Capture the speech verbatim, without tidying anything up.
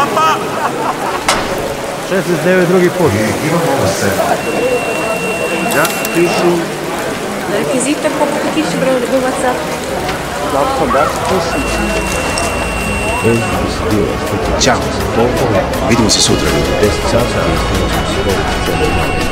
Papa! šesnaest devet drugi put. Ja, pišu. Rekvizitor poput kiši broj u WhatsApp. Ćao, vidimo se sutra. deset sati.